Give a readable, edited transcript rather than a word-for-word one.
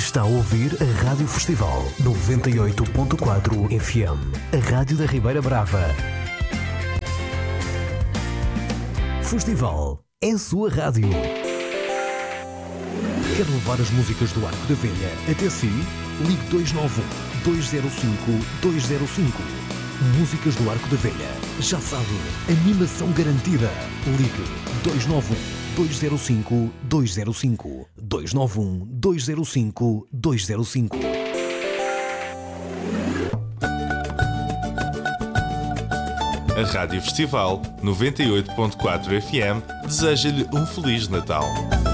Está a ouvir a Rádio Festival 98.4 FM, a Rádio da Ribeira Brava. Festival é a sua rádio. Quer levar as músicas do Arco da Velha até si? Ligue 291-205-205. Músicas do Arco da Velha. Já sabe, animação garantida. Ligue 291-205-205. 291-205-205. A Rádio Festival 98.4 FM deseja-lhe um Feliz Natal.